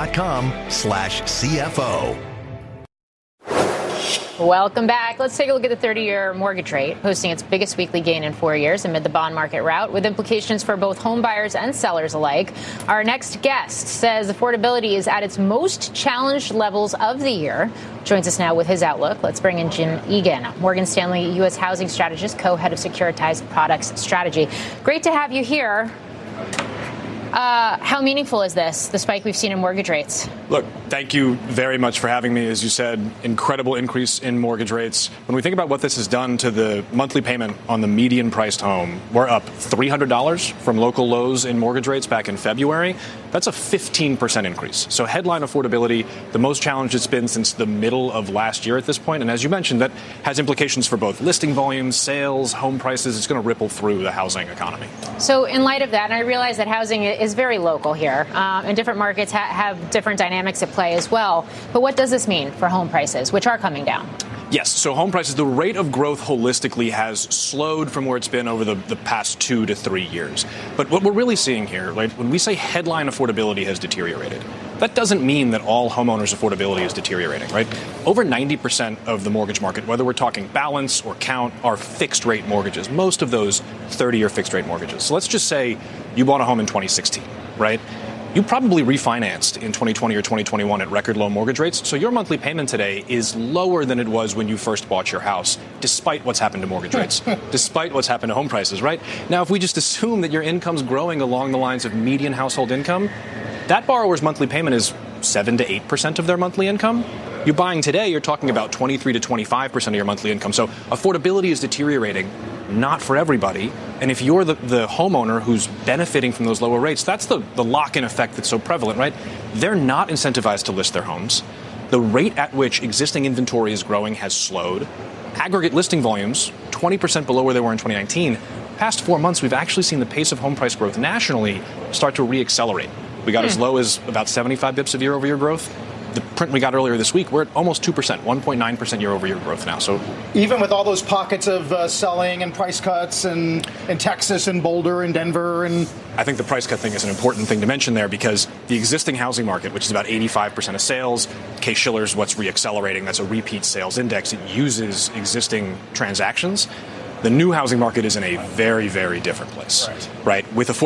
HomeAdvisor.com/CFO. Welcome back. Let's take a look at the 30-year mortgage rate, posting its biggest weekly gain in 4 years amid the bond market rout, with implications for both home buyers and sellers alike. Our next guest says affordability is at its most challenged levels of the year. Joins us now with his outlook. Let's bring in Jim Egan, Morgan Stanley U.S. housing strategist, co-head of securitized products strategy. Great to have you here. How meaningful is this, the spike we've seen in mortgage rates? Look, thank you very much for having me. As you said, incredible increase in mortgage rates. When we think about what this has done to the monthly payment on the median priced home, we're up $300 from local lows in mortgage rates back in February. That's a 15% increase. So headline affordability, the most challenged it's been since the middle of last year at this point. And as you mentioned, that has implications for both listing volumes, sales, home prices. It's going to ripple through the housing economy. So in light of that, and I realize that housing is very local here, and different markets have different dynamics at play as well. But what does this mean for home prices, which are coming down? Yes. So home prices, the rate of growth holistically has slowed from where it's been over the past 2 to 3 years. But what we're really seeing here, right, when we say headline affordability has deteriorated, that doesn't mean that all homeowners' affordability is deteriorating, right? Over 90% of the mortgage market, whether we're talking balance or count, are fixed rate mortgages. Most of those 30-year fixed rate mortgages. So let's just say you bought a home in 2016, right? You probably refinanced in 2020 or 2021 at record low mortgage rates, so your monthly payment today is lower than it was when you first bought your house, despite what's happened to mortgage rates, despite what's happened to home prices, right? Now, if we just assume that your income's growing along the lines of median household income, that borrower's monthly payment is 7 to 8% of their monthly income. You're buying today, you're talking about 23 to 25% of your monthly income. So affordability is deteriorating, not for everybody. And if you're the homeowner who's benefiting from those lower rates, that's the lock-in effect that's so prevalent, right? They're not incentivized to list their homes. The rate at which existing inventory is growing has slowed. Aggregate listing volumes, 20% below where they were in 2019. Past 4 months, we've actually seen the pace of home price growth nationally start to reaccelerate. We got as low as about 75 bips of year-over-year growth. The print we got earlier this week, we're at almost 2%, 1.9% year-over-year growth now. So even with all those pockets of selling and price cuts in Texas and Boulder and Denver, and I think the price cut thing is an important thing to mention there, because the existing housing market, which is about 85% of sales, Case-Shiller's what's reaccelerating, that's a repeat sales index. It uses existing transactions. The new housing market is in a very, very different place, right? With